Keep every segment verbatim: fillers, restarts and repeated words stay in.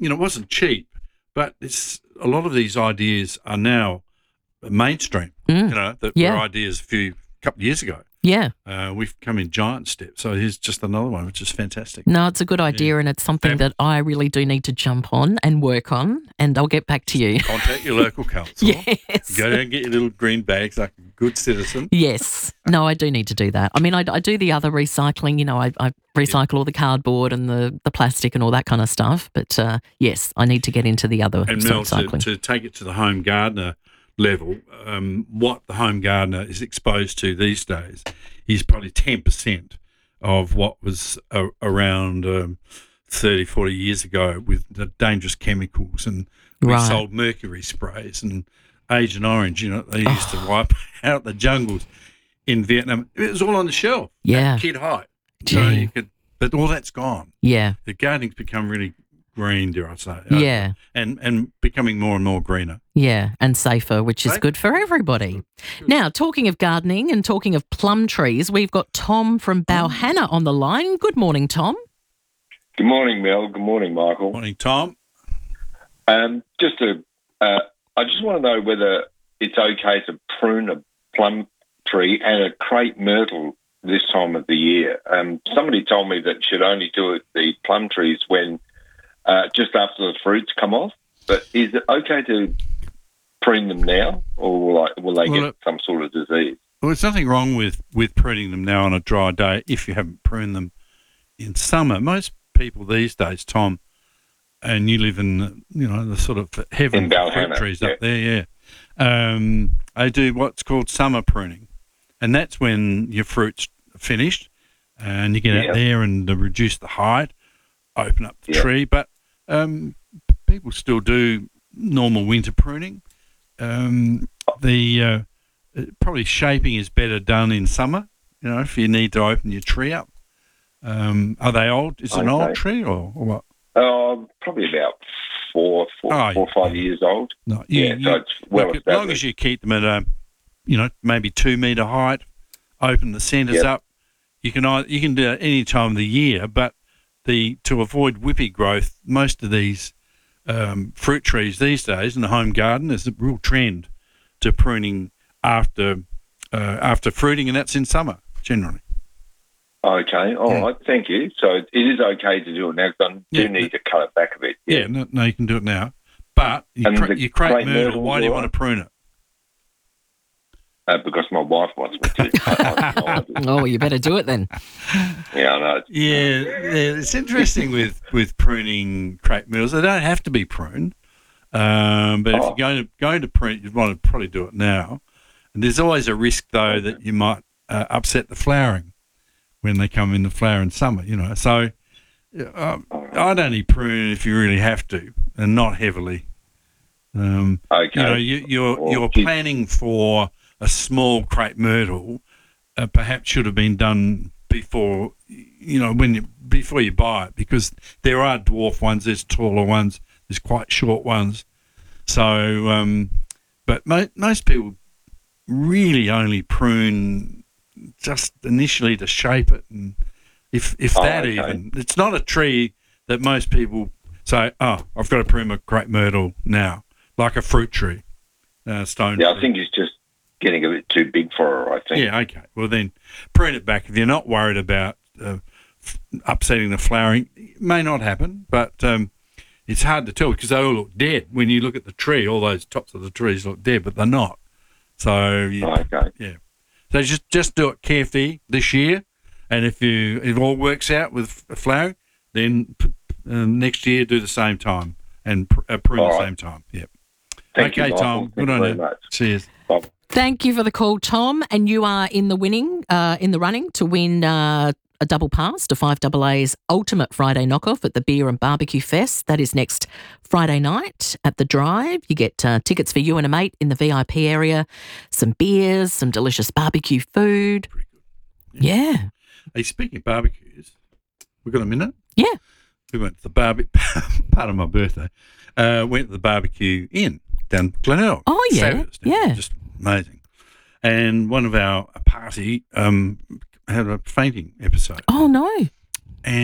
you know, it wasn't cheap, but it's a lot of these ideas are now mainstream. Mm. You know, that Yeah. were ideas a few couple of years ago. Yeah. Uh, we've come in giant steps. So here's just another one, which is fantastic. No, it's a good idea, Yeah. and it's something Fabulous. that I really do need to jump on and work on, and I'll get back to you. Contact your local council. Yes. Go down and get your little green bags like a good citizen. Yes. No, I do need to do that. I mean, I, I do the other recycling. You know, I, I recycle all the cardboard and the, the plastic and all that kind of stuff. But uh, yes, I need to get into the other And Mel, to, recycling. to take it to the home gardener level, um, what the home gardener is exposed to these days is probably ten percent of what was a, around um, thirty, forty years ago with the dangerous chemicals. And we Right. sold mercury sprays and Agent Orange. You know, they used to wipe out the jungles in Vietnam. It was all on the shelf. Yeah. At kid height. Gee. So you could, but all that's gone. Yeah. The gardening's become really green, dare I say. Yeah. And and becoming more and more greener. Yeah, and safer, which is Right. good for everybody. Now, talking of gardening and talking of plum trees, we've got Tom from Balhanna on the line. Good morning, Tom. Good morning, Mel. Good morning, Michael. Morning, Tom. Um, just to, uh, I just want to know whether it's okay to prune a plum tree and a crepe myrtle this time of the year. Um, somebody told me that you should only do it the plum trees when uh, just after the fruits come off. But is it okay to prune them now, or will, I, will they Well, get it- some sort of disease? Well, there's nothing wrong with, with pruning them now on a dry day if you haven't pruned them in summer. Most people these days, Tom, and you live in, you know, the sort of heaven In for Balhanna, fruit trees yeah. up there, yeah. Um, they do what's called summer pruning, and that's when your fruit's finished and you get Yeah. out there and uh, reduce the height, open up the Yeah. tree. But um, people still do normal winter pruning. Um, the uh, probably shaping is better done in summer, you know, if you need to open your tree up. Um, are they old? Is it an old Okay. tree or, or what? Uh, probably about four, four, Oh, four or five yeah. years old. No, you, Yeah, you- so it's well look, as long established. as you keep them at a, you know, maybe two metre height, open the centres Yep. up. You can ei- you can do it any time of the year, but the to avoid whippy growth, most of these um, fruit trees these days in the home garden, there's a real trend to pruning after uh, after fruiting, and that's in summer generally. Okay, all Yeah. right, thank you. So it is okay to do it now, 'cause I do Yeah. need to cut it back a bit. Yeah, no, no, you can do it now, but you And cra- the you crepe crepe myrtle. myrtle Why do you as want to prune it? Uh, because my wife wants me to. I, I, I, Oh, you better do it then. yeah, I know. Yeah, yeah, it's interesting with, with pruning crepe myrtles. They don't have to be pruned, um, but if Oh. you're going to going to prune, you'd want to probably do it now. And there's always a risk though that you might uh, upset the flowering when they come in the flower in summer. You know, so uh, I'd only prune if you really have to, and not heavily. Um, Okay. you know, you, you're Well, you're gee- planning for a small crepe myrtle, uh, perhaps should have been done before, you know, when you before you buy it, because there are dwarf ones, there's taller ones, there's quite short ones. So, um, but mo- most people really only prune just initially to shape it, and if if Oh, that okay. even, it's not a tree that most people say, oh, I've got to prune a crepe myrtle now, like a fruit tree, uh, stone Yeah, tree. I think it's just getting a bit too big for her, I think. Yeah, okay. Well, then prune it back. If you're not worried about uh, f- upsetting the flowering, it may not happen, but um, it's hard to tell because they all look dead. When you look at the tree, all those tops of the trees look dead, but they're not. So, you, Okay. yeah. So just just do it carefully this year, and if you if it all works out with f- flowering, then p- um, next year do the same time and pr- uh, prune All the right. same time. Yep. Thank okay, you, Tom. Michael. Good Thank on you you. very much. Cheers. Bye. Thank you for the call, Tom. And you are in the winning, uh, in the running to win uh, a double pass to five A A's Ultimate Friday Knockoff at the Beer and Barbecue Fest. That is next Friday night at the Drive. You get uh, tickets for you and a mate in the V I P area, some beers, some delicious barbecue food. Pretty good. Yeah. Hey, speaking of barbecues, we got a minute? Yeah. We went to the barbecue, part of my birthday, uh, went to the barbecue inn down Glenelg. Oh, yeah. Fabulous, down there, Yeah. just amazing. And one of our party um, had a fainting episode. Oh, no. And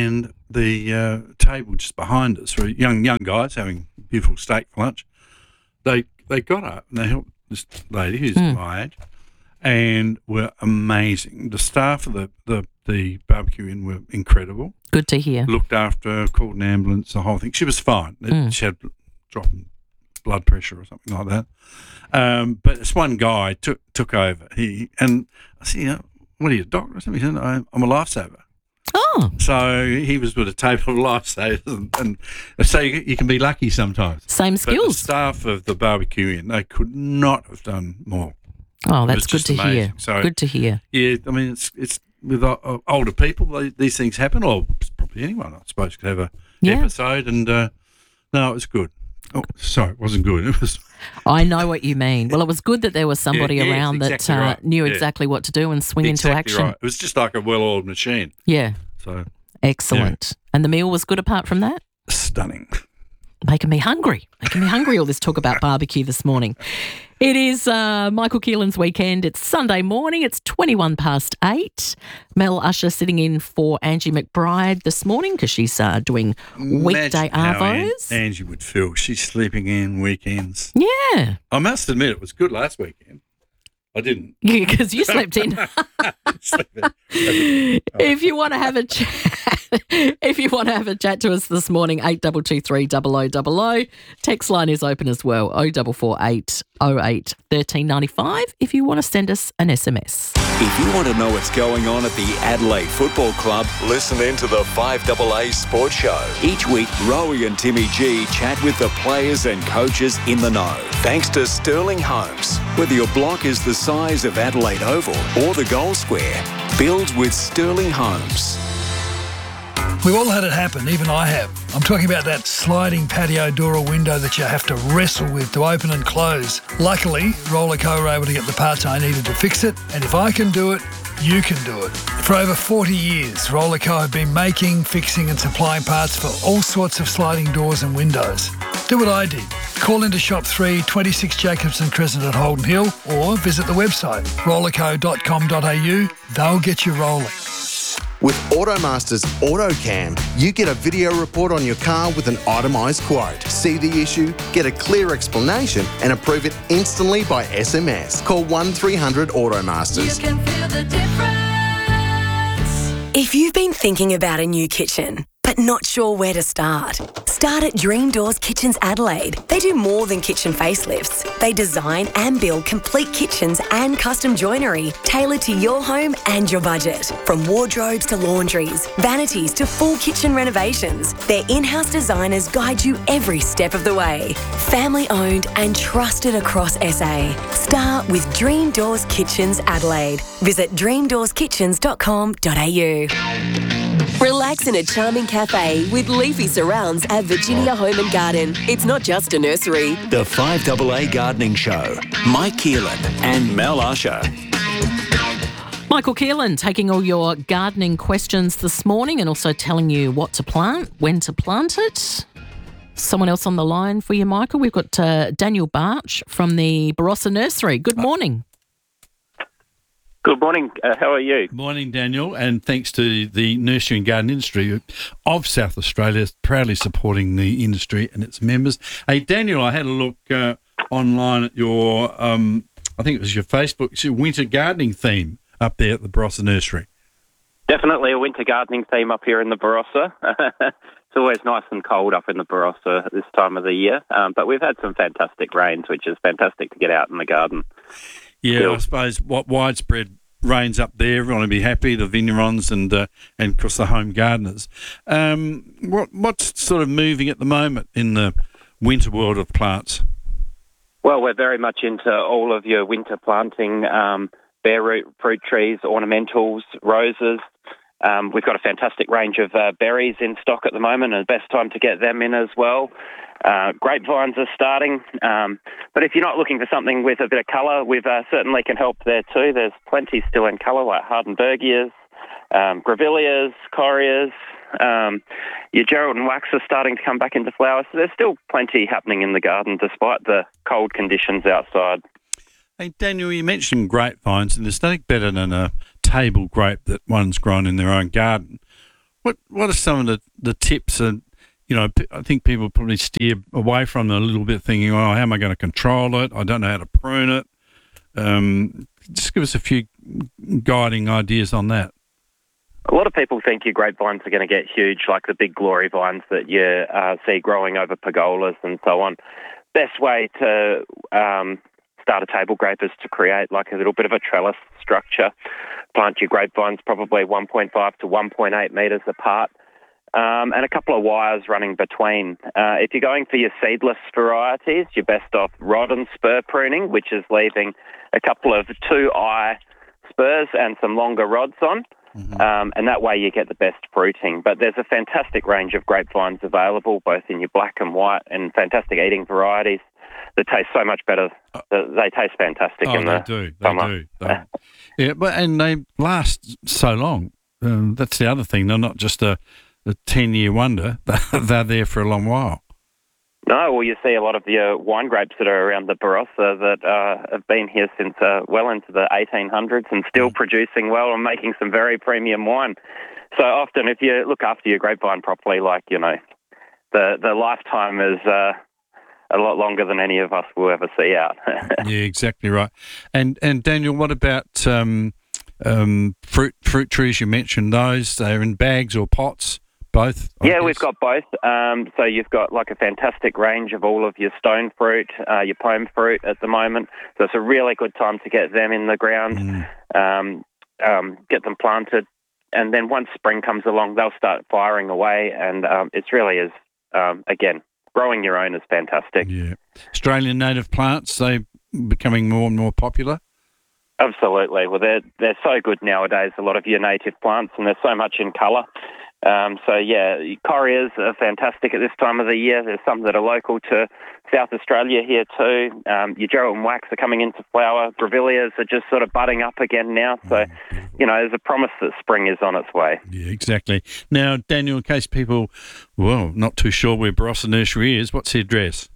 the uh, table just behind us were young young guys having beautiful steak for lunch. They they got up and they helped this lady who's Mm. my age, and were amazing. The staff of the, the, the barbecue inn were incredible. Good to hear. Looked after her, called an ambulance, the whole thing. She was fine. Mm. She had dropped blood pressure or something like that. Um, but this one guy took took over. He and I said, you know, what are you, a doctor or something? He said, no, I'm a lifesaver. Oh, So he was with a table of lifesavers, and, and so you, you can be lucky sometimes. same But the skills. staff of the barbecue inn, they could not have done more. Oh, was that's good just to hear. amazing. So- Good to hear. Yeah, I mean, it's it's with uh, uh, older people, they, these things happen, or probably anyone, I suppose, could have a Yeah. episode. And uh, no, it was good. Oh, sorry, it wasn't good. It was. I know what you mean. Well, it was good that there was somebody Yeah, yes, around exactly that uh, right. knew Yeah. exactly what to do and swing exactly into action. right. It was just like a well-oiled machine. Yeah, So excellent. And the meal was good apart from that? stunning. Making me hungry. Making me hungry, all this talk about barbecue this morning. It is uh, Michael Keelan's weekend. It's Sunday morning. It's twenty-one past eight. Mel Usher sitting in for Angie McBride this morning because she's uh, doing weekday Imagine how An- arvos. Angie would feel. She's sleeping in weekends. Yeah, I must admit, it was good last weekend. I didn't. because you slept in. sleep in. If you want to have a chat, if you want to have a chat to us this morning, eight double two three double o double o. Text line is open as well, oh four four eight oh eight thirteen ninety five. If you want to send us an S M S. If you want to know what's going on at the Adelaide Football Club, listen in to the five A A Sports Show. Each week, Rowie and Timmy G chat with the players and coaches in the know. Thanks to Sterling Homes. Whether your block is the size of Adelaide Oval or the goal square, build with Sterling Homes. We've all had it happen, even I have. I'm talking about that sliding patio door or window that you have to wrestle with to open and close. Luckily, Rollerco were able to get the parts I needed to fix it, and if I can do it, you can do it. For over forty years, Rollerco have been making, fixing and supplying parts for all sorts of sliding doors and windows. Do what I did. Call into Shop three, twenty-six Jacobson Crescent at Holden Hill, or visit the website rollerco dot com dot a u. They'll get you rolling. With Automaster's AutoCam, you get a video report on your car with an itemised quote. See the issue, get a clear explanation and approve it instantly by S M S. Call one three hundred Automasters. You can feel the difference. If you've been thinking about a new kitchen, but not sure where to start, start at Dream Doors Kitchens Adelaide. They do more than kitchen facelifts. They design and build complete kitchens and custom joinery tailored to your home and your budget. From wardrobes to laundries, vanities to full kitchen renovations, their in-house designers guide you every step of the way. Family owned and trusted across S A. Start with Dream Doors Kitchens Adelaide. Visit dream doors kitchens dot com dot a u. Relax in a charming cafe with leafy surrounds at Virginia Home and Garden. It's not just a nursery. The five A A Gardening Show. Mike Keelan and Mel Usher. Michael Keelan taking all your gardening questions this morning and also telling you what to plant, when to plant it. Someone else on the line for you, Michael. We've got uh, Daniel Barch from the Barossa Nursery. Good morning. Good morning. Uh, how are you? Morning, Daniel, and thanks to the nursery and garden industry of South Australia, proudly supporting the industry and its members. Hey, Daniel, I had a look uh, online at your, um, I think it was your Facebook, it's your winter gardening theme up there at the Barossa Nursery. Definitely a winter gardening theme up here in the Barossa. It's always nice and cold up in the Barossa at this time of the year, um, but we've had some fantastic rains, which is fantastic to get out in the garden. Yeah, Still. I suppose what widespread rains up there, everyone will be happy, the vignerons and, uh, and of course, the home gardeners. Um, what What's sort of moving at the moment in the winter world of plants? Well, we're very much into all of your winter planting, um, bare root fruit trees, ornamentals, roses. Um, we've got a fantastic range of uh, berries in stock at the moment, and the best time to get them in as well. Uh, grapevines are starting, um, but if you're not looking for something with a bit of colour, we uh, certainly can help there too. There's plenty still in colour, like Hardenbergias, um, Grevilleas, Corias. Um, your Gerald and Wax are starting to come back into flower, so there's still plenty happening in the garden despite the cold conditions outside. Hey, Daniel, you mentioned grapevines, and there's nothing better than a table grape that one's grown in their own garden. What What are some of the, the tips? And you know, p- I think people probably steer away from it a little bit, thinking, "Oh, how am I going to control it? I don't know how to prune it." Um, just give us a few guiding ideas on that. A lot of people think your grapevines are going to get huge, like the big glory vines that you uh, see growing over pergolas and so on. Best way to um, start a table grape is to create like a little bit of a trellis structure. Plant your grapevines probably one point five to one point eight metres apart, um, and a couple of wires running between. Uh, if you're going for your seedless varieties, you're best off rod and spur pruning, which is leaving a couple of two-eye spurs and some longer rods on. Mm-hmm. Um, and that way you get the best fruiting. But there's a fantastic range of grapevines available, both in your black and white, and fantastic eating varieties that taste so much better. They taste fantastic oh, in the they do. They summer. do. They, yeah, but and they last so long. Um, that's the other thing. They're not just a, a ten-year wonder. They're there for a long while. No, well, you see a lot of the uh, wine grapes that are around the Barossa that uh, have been here since uh, well into the eighteen hundreds and still mm. producing well and making some very premium wine. So often, if you look after your grapevine properly, like, you know, the, the lifetime is uh, a lot longer than any of us will ever see out. Yeah, exactly right. And and Daniel, what about um, um, fruit fruit trees? You mentioned those. They're in bags or pots. Both? I Yeah, guess. we've got both. Um, so you've got like a fantastic range of all of your stone fruit, uh, your pome fruit at the moment. So it's a really good time to get them in the ground, Mm. um, um, get them planted. And then once spring comes along, they'll start firing away. And um, it's really is, um, again, growing your own is fantastic. Yeah. Australian native plants, they becoming more and more popular? Absolutely. Well, they're, they're so good nowadays, a lot of your native plants, and there's so much in colour. Um, so, yeah, correas are fantastic at this time of the year. There's some that are local to South Australia here too. Um, your Gerald and Wax are coming into flower. Grevilleas are just sort of budding up again now. So, you know, there's a promise that spring is on its way. Yeah, exactly. Now, Daniel, in case people, well, not too sure where Barossa Nursery is, what's the address?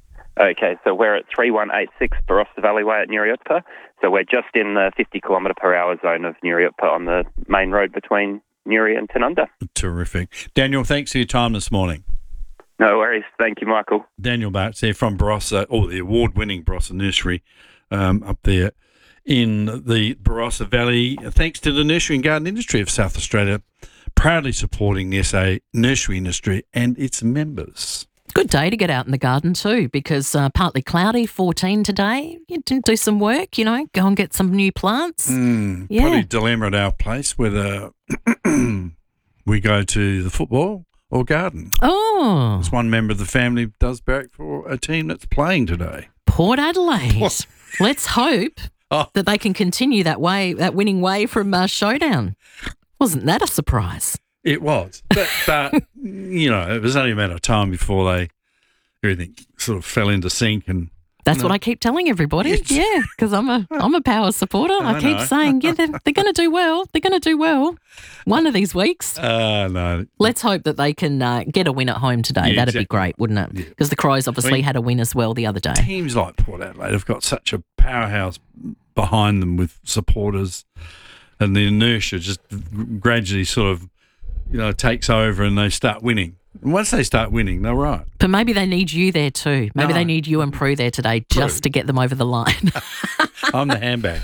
Okay, so we're at three one eight six Barossa Valley Way at Nuriutpa. So we're just in the fifty kilometre per hour zone of Nuriutpa on the main road between Nuri and Tanunda. Terrific. Daniel, thanks for your time this morning. No worries. Thank you, Michael. Daniel Bartz there from Barossa, or the award-winning Barossa Nursery um, up there in the Barossa Valley. Thanks to the nursery and garden industry of South Australia, proudly supporting the S A nursery industry and its members. Good day to get out in the garden too, because uh, partly cloudy, fourteen today. You can do some work, you know, go and get some new plants. Mm, Yeah. Probably dilemma at our place whether we go to the football or garden. Oh, As one member of the family does barrack for a team that's playing today. Port Adelaide. Let's hope Oh. that they can continue that way, that winning way from uh, Showdown. Wasn't that a surprise? It was, but, but you know, it was only a matter of time before they everything sort of fell into sync. And That's no. what I keep telling everybody. Yes. Yeah, because I'm a I'm a power supporter. I, I keep know. saying, yeah, they're, they're going to do well. They're going to do well one of these weeks. uh, no, Let's hope that they can uh, get a win at home today. Yeah, That'd be exactly. great, wouldn't it? Yeah. Because the Crows obviously I mean, had a win as well the other day. teams like Port Adelaide have got such a powerhouse behind them with supporters, and the inertia just gradually sort of, you know, takes over and they start winning. And once they start winning, they're right. But maybe they need you there too. Maybe No. they need you and Prue there today just to get them over the line. I'm the handbag.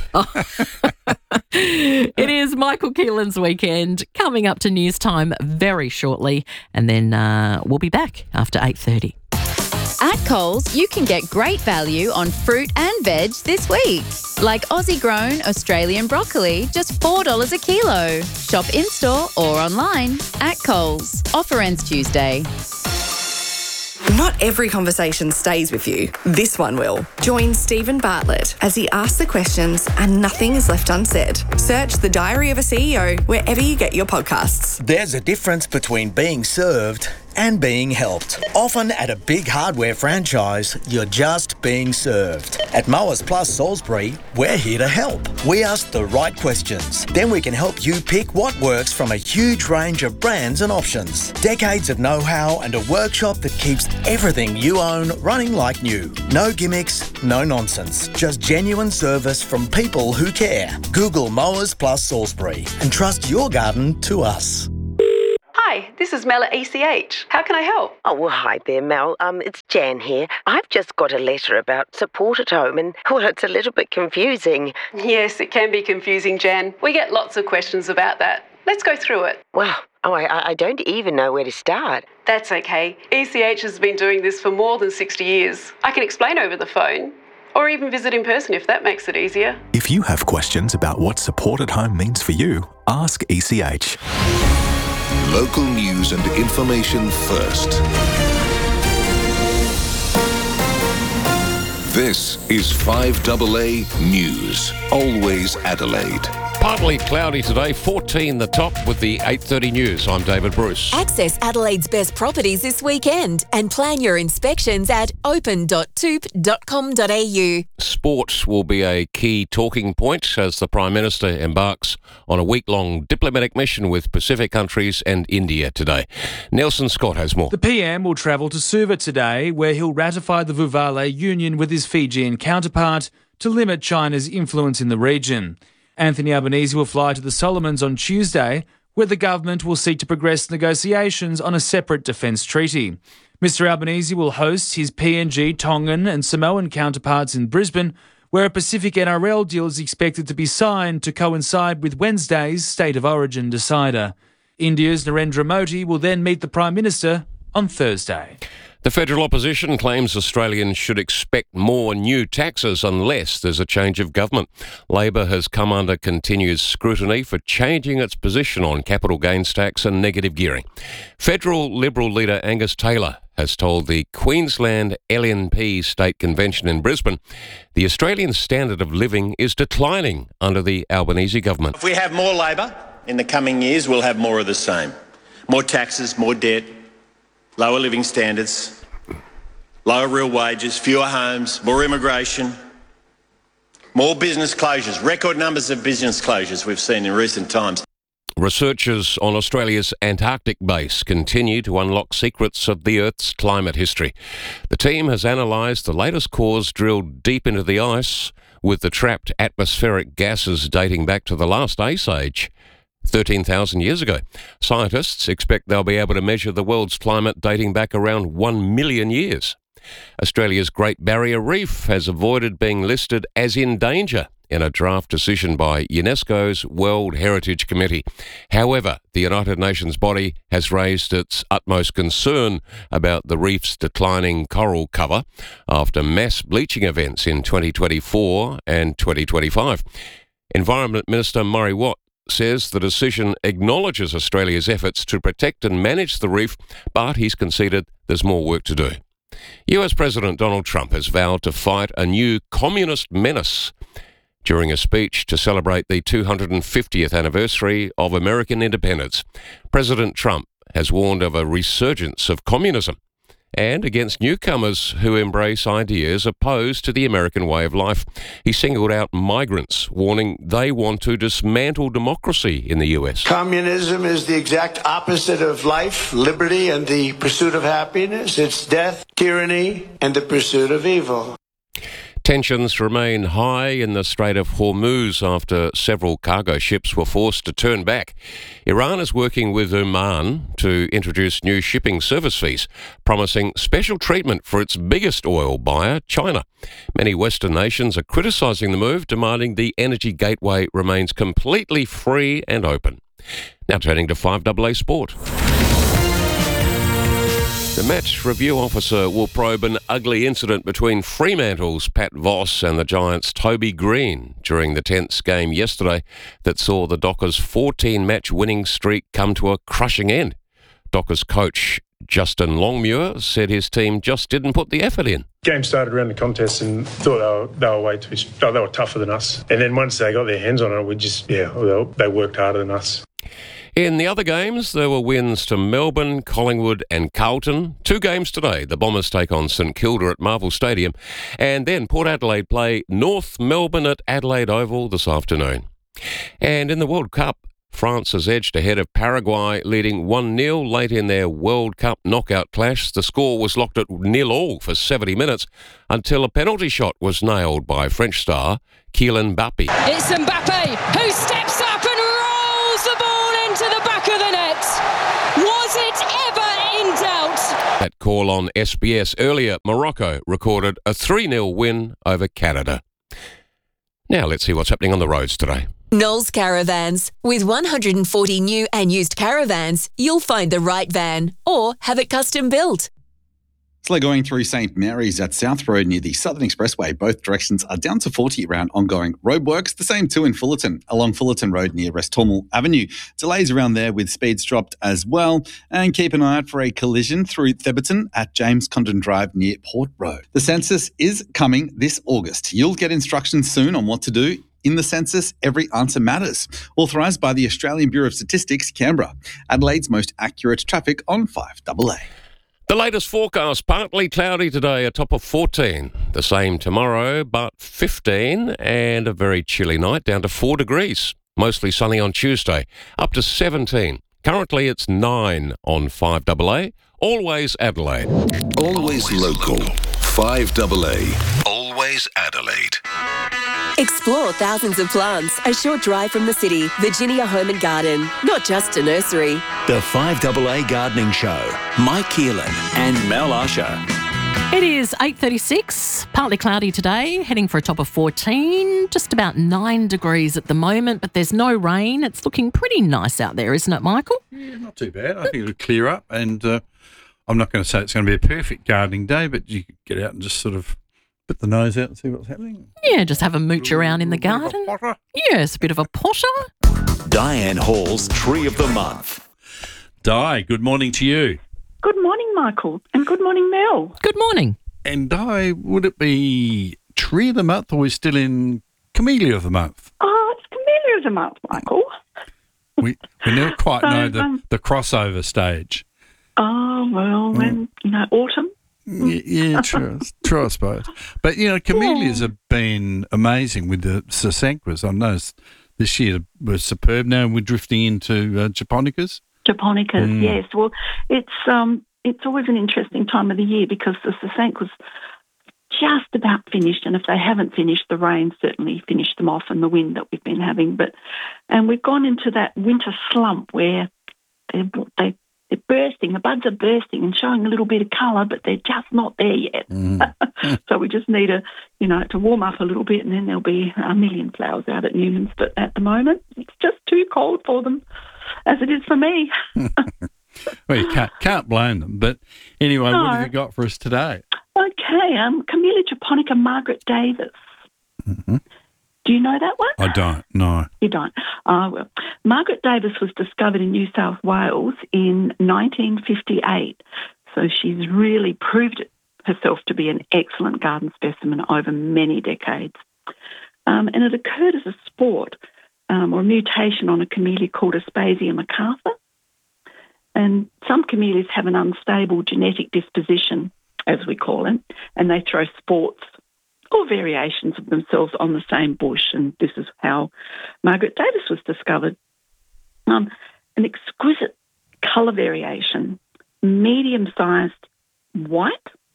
It is Michael Keelan's weekend, coming up to news time very shortly, and then uh, we'll be back after eight thirty. At Coles, you can get great value on fruit and veg this week. Like Aussie-grown Australian broccoli, just four dollars a kilo. Shop in-store or online at Coles. Offer ends Tuesday. Not every conversation stays with you. This one will. Join Stephen Bartlett as he asks the questions and nothing is left unsaid. Search The Diary of a C E O wherever you get your podcasts. There's a difference between being served and being helped. Often at a big hardware franchise, you're just being served. At Mowers Plus Salisbury, we're here to help. We ask the right questions. Then we can help you pick what works from a huge range of brands and options. Decades of know-how and a workshop that keeps everything you own running like new. No gimmicks, no nonsense. Just genuine service from people who care. Google Mowers Plus Salisbury and trust your garden to us. Hi, this is Mel at E C H. How can I help? Oh, well, hi there, Mel. Um, it's Jan here. I've just got a letter about support at home and, well, it's a little bit confusing. Yes, it can be confusing, Jan. We get lots of questions about that. Let's go through it. Wow. Oh, I, I don't even know where to start. That's okay. E C H has been doing this for more than sixty years. I can explain over the phone, or even visit in person if that makes it easier. If you have questions about what support at home means for you, ask E C H. Local news and information first. This is five A A News. Always Adelaide. Partly cloudy today, fourteen the top with the eight thirty news. I'm David Bruce. Access Adelaide's best properties this weekend and plan your inspections at open dot toop dot com dot a u. Sport will be a key talking point as the Prime Minister embarks on a week-long diplomatic mission with Pacific countries and India today. Nelson Scott has more. The P M will travel to Suva today, where he'll ratify the Vuvale Union with his Fijian counterpart to limit China's influence in the region. Anthony Albanese will fly to the Solomons on Tuesday, where the government will seek to progress negotiations on a separate defence treaty. Mister Albanese will host his P N G, Tongan and Samoan counterparts in Brisbane, where a Pacific N R L deal is expected to be signed to coincide with Wednesday's State of Origin decider. India's Narendra Modi will then meet the Prime Minister on Thursday. The federal opposition claims Australians should expect more new taxes unless there's a change of government. Labor has come under continued scrutiny for changing its position on capital gains tax and negative gearing. Federal Liberal leader Angus Taylor has told the Queensland L N P State Convention in Brisbane the Australian standard of living is declining under the Albanese government. If we have more Labor in the coming years, we'll have more of the same. More taxes, more debt, lower living standards, lower real wages, fewer homes, more immigration, more business closures, record numbers of business closures we've seen in recent times. Researchers on Australia's Antarctic base continue to unlock secrets of the Earth's climate history. The team has analysed the latest cores drilled deep into the ice, with the trapped atmospheric gases dating back to the last ice age, thirteen thousand years ago. Scientists expect they'll be able to measure the world's climate dating back around one million years. Australia's Great Barrier Reef has avoided being listed as in danger in a draft decision by UNESCO's World Heritage Committee. However, the United Nations body has raised its utmost concern about the reef's declining coral cover after mass bleaching events in twenty twenty-four and twenty twenty-five. Environment Minister Murray Watt says the decision acknowledges Australia's efforts to protect and manage the reef, but he's conceded there's more work to do. U S President Donald Trump has vowed to fight a new communist menace during a speech to celebrate the two hundred fiftieth anniversary of American independence. President Trump has warned of a resurgence of communism and against newcomers who embrace ideas opposed to the American way of life. He singled out migrants, warning they want to dismantle democracy in the U S. Communism is the exact opposite of life, liberty, and the pursuit of happiness. It's death, tyranny, and the pursuit of evil. Tensions remain high in the Strait of Hormuz after several cargo ships were forced to turn back. Iran is working with Oman to introduce new shipping service fees, promising special treatment for its biggest oil buyer, China. Many Western nations are criticising the move, demanding the energy gateway remains completely free and open. Now turning to five A A Sport. The match review officer will probe an ugly incident between Fremantle's Pat Voss and the Giants' Toby Green during the tenth game yesterday that saw the Dockers' fourteen-match winning streak come to a crushing end. Dockers coach Justin Longmuir said his team just didn't put the effort in. Game started around the contest and thought they were, they were way too, they were tougher than us. And then once they got their hands on it, we just, yeah, they worked harder than us. In the other games, there were wins to Melbourne, Collingwood and Carlton. Two games today. The Bombers take on St Kilda at Marvel Stadium. And then Port Adelaide play North Melbourne at Adelaide Oval this afternoon. And in the World Cup, France has edged ahead of Paraguay, leading one nil late in their World Cup knockout clash. The score was locked at nil all for seventy minutes until a penalty shot was nailed by French star Kylian Mbappe. It's Mbappe who steps up and rolls the ball into the back of the net. Was it call on S B S. Earlier, Morocco recorded a three nil win over Canada. Now let's see what's happening on the roads today. Knowles Caravans. With one hundred forty new and used caravans, you'll find the right van or have it custom built. Slow going through St Mary's at South Road near the Southern Expressway. Both directions are down to forty around ongoing roadworks. The same too in Fullerton, along Fullerton Road near Restormal Avenue. Delays around there with speeds dropped as well. And keep an eye out for a collision through Theberton at James Condon Drive near Port Road. The census is coming this August. You'll get instructions soon on what to do. In the census, every answer matters. Authorised by the Australian Bureau of Statistics, Canberra. Adelaide's most accurate traffic on five A A. The latest forecast, partly cloudy today, a top of fourteen. The same tomorrow, but fifteen, and a very chilly night, down to four degrees. Mostly sunny on Tuesday, up to seventeen. Currently it's nine on five A A. Always Adelaide. Always local. five A A. Always Adelaide. Explore thousands of plants, a short drive from the city. Virginia Home and Garden, not just a nursery. The five A A Gardening Show. Mike Keelan and Mel Usher. It is eight thirty-six, partly cloudy today, heading for a top of fourteen, just about nine degrees at the moment, but there's no rain. It's looking pretty nice out there, isn't it, Michael? Yeah, not too bad. I think it'll clear up, and uh, I'm not going to say it's going to be a perfect gardening day, but you could get out and just sort of put the nose out and see what's happening. Yeah, just have a mooch around in the garden. Yes, a bit of a potter. Diane Hall's Tree of the Month. Di, good morning to you. Good morning, Michael, and good morning, Mel. Good morning. And Di, would it be Tree of the Month or we're still in Camellia of the Month? Oh, it's Camellia of the Month, Michael. We we never quite So, know the, um, the crossover stage. Oh, well, when, you know, autumn. Yeah, yeah true, true, I suppose. But, you know, camellias have been amazing with the Sasanquas. I noticed this year was superb. Now we're drifting into uh, Japonicas. Japonicas, Mm. yes. Well, it's um, it's always an interesting time of the year because the Sasanquas just about finished, and if they haven't finished, the rain certainly finished them off and the wind that we've been having. But and we've gone into that winter slump where they they they're bursting, the buds are bursting and showing a little bit of colour, but they're just not there yet. Mm. So we just need a, you know, to warm up a little bit, and then there'll be a million flowers out at Newman's. But at the moment, it's just too cold for them, as it is for me. Well, you can't, can't blame them. But anyway, No. what have you got for us today? Okay, um, Camellia japonica Margaret Davis. Mm-hmm. Do you know that one? I don't, no. You don't? Oh, well. Margaret Davis was discovered in New South Wales in nineteen fifty-eight. So she's really proved it herself to be an excellent garden specimen over many decades. Um, and it occurred as a sport um, or a mutation on a camellia called Aspasia macarthur. And some camellias have an unstable genetic disposition, as we call it, and they throw sports or variations of themselves on the same bush, and this is how Margaret Davis was discovered. Um, an exquisite colour variation, medium-sized white,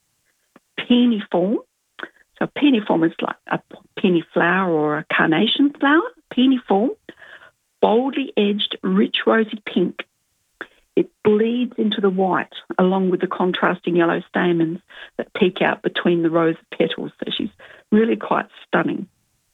penniform. So penniform is like a penny flower or a carnation flower, penniform, boldly edged, rich rosy pink. It bleeds into the white along with the contrasting yellow stamens that peek out between the rows of petals. So she's really quite stunning.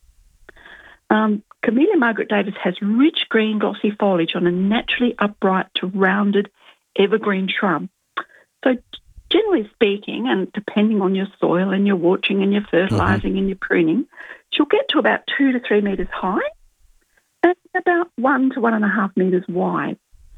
Um, Camellia Margaret Davis has rich green glossy foliage on a naturally upright to rounded evergreen shrub. So generally speaking, and depending on your soil and your watering and your fertilising mm-hmm. and your pruning, she'll get to about two to three metres high and about one to one and a half metres wide.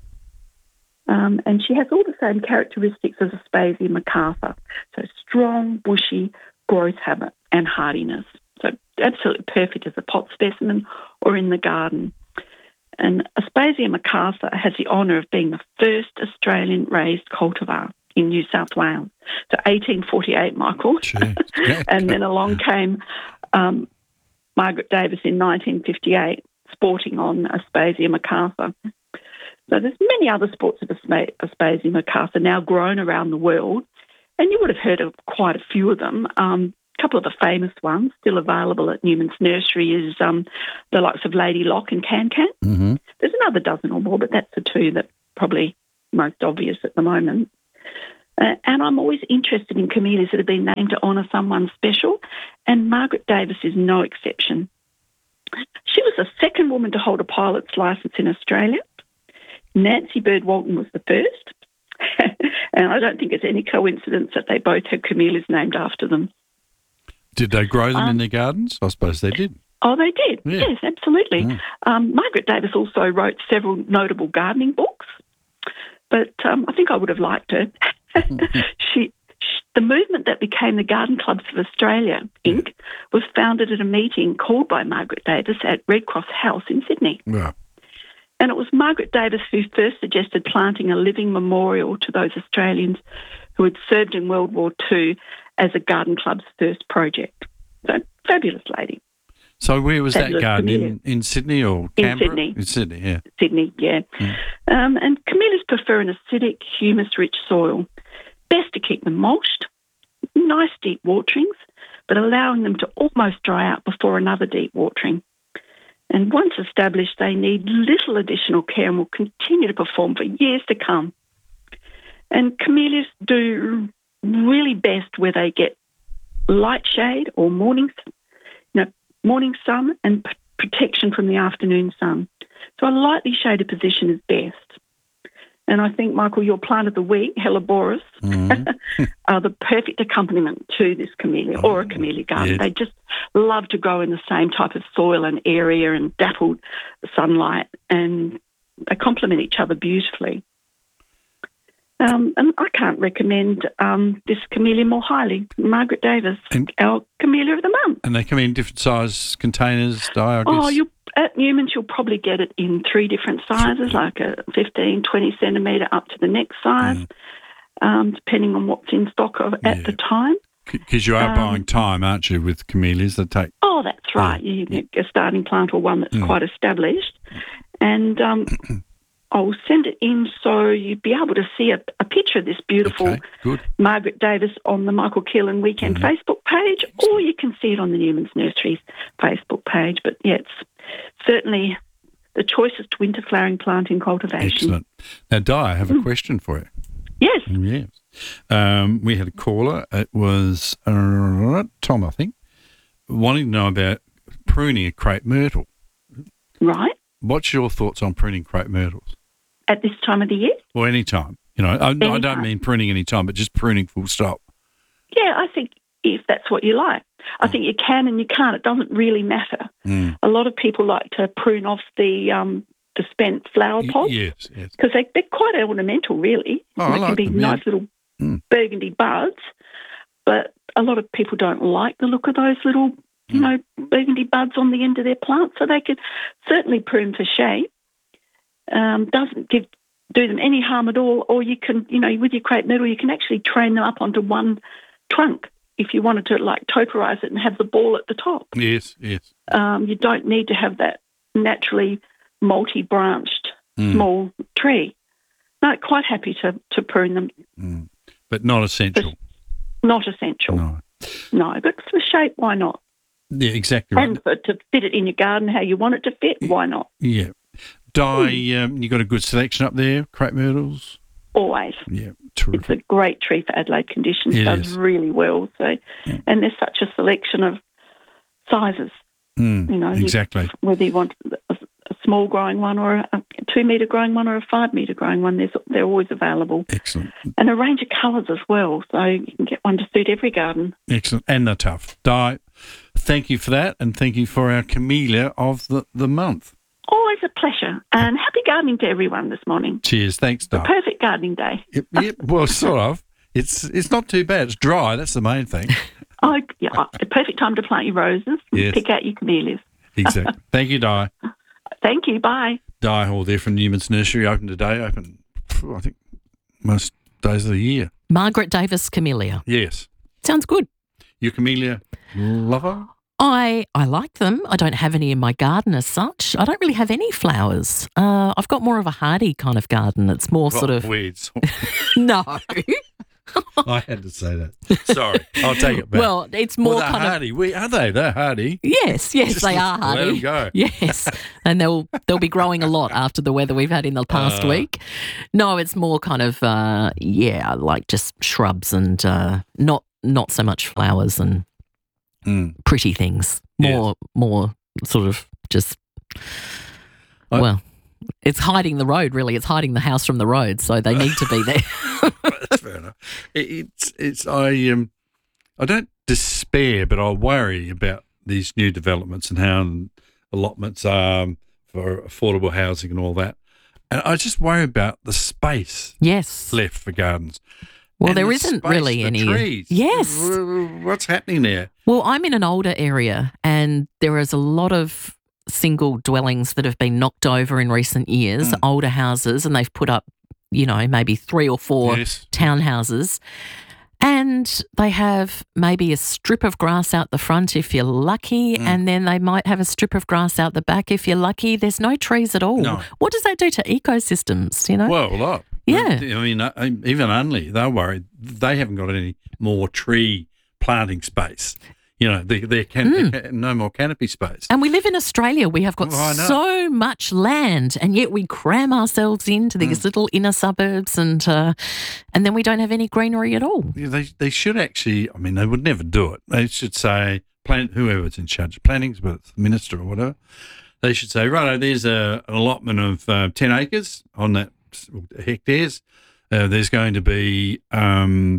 Um, and she has all the same characteristics as Aspasia macarthur, so strong, bushy growth habit and hardiness. So absolutely perfect as a pot specimen or in the garden. And Aspasia macarthur has the honour of being the first Australian raised cultivar in New South Wales. So eighteen forty-eight, Michael. And then along came um, Margaret Davis in nineteen fifty-eight, sporting on Aspasia macarthur. So there's many other sports of Aspasia macarthur now grown around the world, and you would have heard of quite a few of them. Um, a couple of the famous ones still available at Newman's Nursery is um, the likes of Lady Lock and Can-Can. Mm-hmm. There's another dozen or more, but that's the two that probably most obvious at the moment. Uh, and I'm always interested in camellias that have been named to honour someone special, and Margaret Davis is no exception. She was the second woman to hold a pilot's licence in Australia. Nancy Bird Walton was the first. And I don't think it's any coincidence that they both had camellias named after them. Did they grow them Um, in their gardens? I suppose they did. Oh, they did. Yeah. Yes, absolutely. Mm. Um, Margaret Davis also wrote several notable gardening books, but um, I think I would have liked her. she, she, the movement that became the Garden Clubs of Australia, Incorporated, was founded at a meeting called by Margaret Davis at Red Cross House in Sydney. Yeah. And it was Margaret Davis who first suggested planting a living memorial to those Australians who had served in World War Two as a Garden Club's first project. So, fabulous lady. So where was that Fabulous garden? camellia. In, in Sydney or In Canberra? Sydney. In Sydney, yeah. Sydney, yeah. Um, and camellias prefer an acidic, humus-rich soil. Best to keep them mulched, nice deep waterings, but allowing them to almost dry out before another deep watering. And once established, they need little additional care and will continue to perform for years to come. And camellias do really best where they get light shade or morning, you know, morning sun and p- protection from the afternoon sun. So a lightly shaded position is best. And I think, Michael, your plant of the week, Helleborus, Mm-hmm. are the perfect accompaniment to this camellia or a camellia garden. yes. They just love to grow in the same type of soil and area and dappled sunlight, and they complement each other beautifully. Um, and I can't recommend um, this camellia more highly. Margaret Davis, And- our camellia of the month. And they come in different size containers, Di, I guess. Oh, you at Newman's, you'll probably get it in three different sizes, like a fifteen, twenty centimetre up to the next size, um, depending on what's in stock of, at the time. Because you are um, buying time, aren't you, with camellias? They take Oh, that's right. You get a starting plant or one that's Mm. quite established. And um, I'll send it in so you'd be able to see a, a picture of this beautiful good. Margaret Davis on the Michael Keelan Weekend Mm-hmm. Facebook page, or you can see it on the Newman's Nurseries Facebook page. But yeah, it's certainly the choicest winter flowering plant in cultivation. Excellent. Now, Di, I have a question for you. Yes. Yes. Um, we had a caller. It was uh, Tom, I think, wanting to know about pruning a crepe myrtle. Right. What's your thoughts on pruning crepe myrtles? At this time of the year? Or any time? You know, I, I don't Anytime. mean pruning any time, but just pruning full stop. Yeah, I think if that's what you like. I think you can and you can't. It doesn't really matter. Mm. A lot of people like to prune off the um, the spent flower Y- pods Yes, yes. because they, they're quite ornamental, really. Oh, I they can like be them, yeah. nice little Mm. burgundy buds, but a lot of people don't like the look of those little, you know, burgundy buds on the end of their plant. So they could certainly prune for shape. Um, doesn't give do them any harm at all. Or you can, you know, with your crepe myrtle, you can actually train them up onto one trunk if you wanted to, like, toperize it and have the ball at the top. Yes, yes. Um, you don't need to have that naturally multi-branched Mm. small tree. No, quite happy to, to prune them. Mm. But not essential. Not essential. No. No, but for shape, why not? Yeah, exactly right. And for, to fit it in your garden how you want it to fit, why not? Yeah. Di, um, you got a good selection up there, crepe myrtles? Always. Yeah, It's terrific. a great tree for Adelaide conditions. It does is. really well. So, and there's such a selection of sizes. Mm, You know, you- exactly. whether you want a, a small growing one or a, a two metre growing one or a five metre growing one, there's, they're always available. Excellent. And a range of colours as well, so you can get one to suit every garden. Excellent. And they're tough. Di, thank you for that, and thank you for our camellia of the, the month. Always a pleasure. And happy gardening to everyone this morning. Cheers. Thanks, Di. Perfect gardening day. Yep, yep, well, sort of. It's it's not too bad. It's dry. That's the main thing. Oh, yeah, a perfect time to plant your roses and Yes. pick out your camellias. Exactly. Thank you, Di. Thank you. Bye. Di Hall there from Newman's Nursery, open today, open, phew, I think, most days of the year. Margaret Davis camellia. Yes. Sounds good. You a camellia lover? I I like them. I don't have any in my garden as such. I don't really have any flowers. Uh, I've got more of a hardy kind of garden. It's more sort Oh, of weeds. no. I had to say that. Sorry, I'll take it back. Well, it's more well, they're kind hardy. We, are they? They're hardy. of yes, yes, Just they let- are hardy. let 'em go. Yes, and they'll they'll be growing a lot after the weather we've had in the past Uh. week. No, it's more kind of uh, yeah, like just shrubs and uh, not not so much flowers and Mm. pretty things. More more sort of just I- well. It's hiding the road, really. It's hiding the house from the road, so they need to be there. That's fair enough. It, it's it's I um I don't despair, but I worry about these new developments and how allotments are for affordable housing and all that. And I just worry about the space Yes. left for gardens. Well, And there the isn't space really for any. trees. Yes. What's happening there? Well, I'm in an older area, and there is a lot of single dwellings that have been knocked over in recent years, Mm. older houses, and they've put up, you know, maybe three or four Yes. townhouses. And they have maybe a strip of grass out the front if you're lucky, Mm. and then they might have a strip of grass out the back if you're lucky. There's no trees at all. No. What does that do to ecosystems, you know? Well, a lot. Yeah. I mean, uh, even Unley, they're worried they haven't got any more tree planting space. You know, they, they can, Mm. they can no more canopy space. And we live in Australia. We have got Oh, I know. so much land, and yet we cram ourselves into these Mm. little inner suburbs, and uh, and then we don't have any greenery at all. Yeah, they they should actually. I mean, they would never do it. They should say, plan whoever's in charge of planning, whether it's the minister or whatever. They should say, right, there's a, an allotment of uh, ten acres on that hectares. Uh, there's going to be um,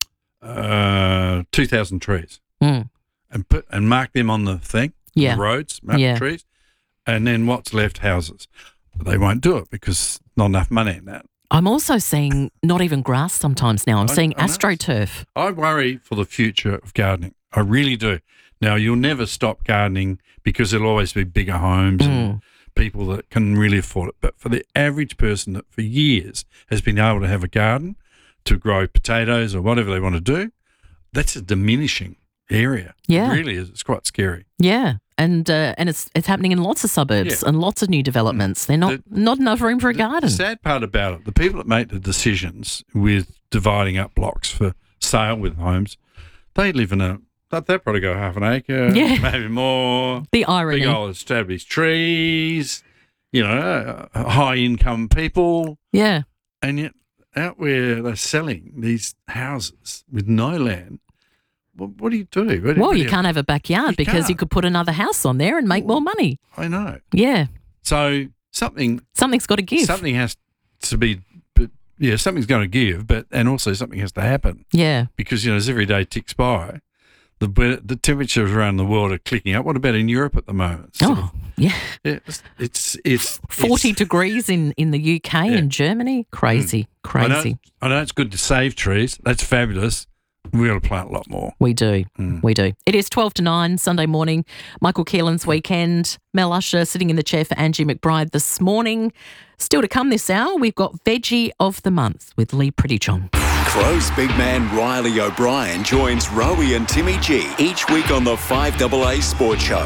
uh, two thousand trees, Mm. and put and mark them on the thing, Yeah. the roads, mark Yeah. the trees, and then what's left, houses. But they won't do it because not enough money in that. I'm also seeing not even grass sometimes now. I'm I- seeing I know. AstroTurf. I worry for the future of gardening. I really do. Now, you'll never stop gardening because there'll always be bigger homes and people that can really afford it. But for the average person that for years has been able to have a garden to grow potatoes or whatever they want to do, that's a diminishing area. Yeah. It really is. It's quite scary. Yeah, and uh, and it's it's happening in lots of suburbs Yeah. and lots of new developments. They're not not enough room for a garden. The sad part about it, the people that make the decisions with dividing up blocks for sale with homes, they live in a, they'll probably go half an acre, Yeah. maybe more. The irony. Big old established trees, you know, uh, high income people. Yeah. And yet out where they're selling these houses with no land, what, what do you do? What do- Well, what do you can't have a backyard because you can't. could put another house on there and make more money. I know. Yeah. So something Something's got to give. Something has to be, but yeah, something's going to give, but and also something has to happen Yeah. because you know as every day ticks by, the we- the temperatures around the world are clicking up. What about in Europe at the moment? Sort Oh, of- yeah. yeah, it's it's, it's forty it's- degrees in, in the U K Yeah. and Germany. Crazy, I know, crazy. I know it's good to save trees. That's fabulous. We got to plant a lot more. We do. Mm. We do. It is twelve to nine Sunday morning. Michael Keelan's weekend. Mel Usher sitting in the chair for Angie McBride this morning. Still to come this hour, we've got Veggie of the Month with Lee Prettyjohn. Crows big man Riley O'Brien joins Rowie and Timmy G each week on the five A A Sports Show.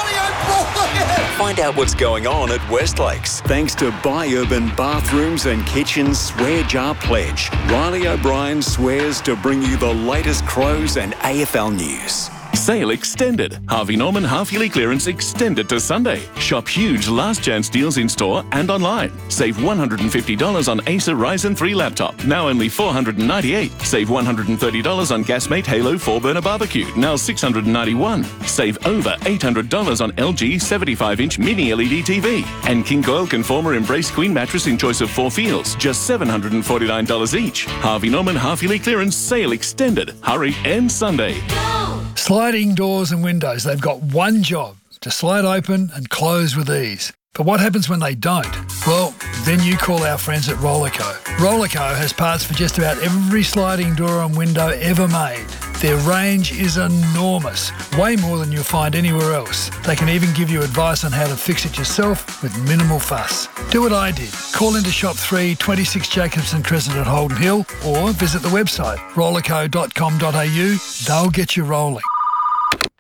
Find out what's going on at Westlakes. Thanks to Buy Urban Bathrooms and Kitchens Swear Jar Pledge. Riley O'Brien swears to bring you the latest Crows and A F L news. Sale extended. Harvey Norman half-yearly clearance extended to Sunday. Shop huge last chance deals in store and online. Save one hundred fifty dollars on Acer Ryzen three laptop, now only four hundred ninety-eight dollars. Save one hundred thirty dollars on Gasmate Halo four burner barbecue, now six hundred ninety-one dollars. Save over eight hundred dollars on L G seventy-five inch mini L E D T V. And King Coil Conformer Embrace Queen mattress in choice of four feels, just seven hundred forty-nine dollars each. Harvey Norman half-yearly clearance sale extended. Hurry, end Sunday. Sliding doors and windows, they've got one job, to slide open and close with ease. But what happens when they don't? Well, then you call our friends at Rollerco. Rollerco has parts for just about every sliding door and window ever made. Their range is enormous, way more than you'll find anywhere else. They can even give you advice on how to fix it yourself with minimal fuss. Do what I did. Call into Shop three, twenty-six Jacobson Crescent at Holden Hill or visit the website rollerco dot com dot a u. They'll get you rolling.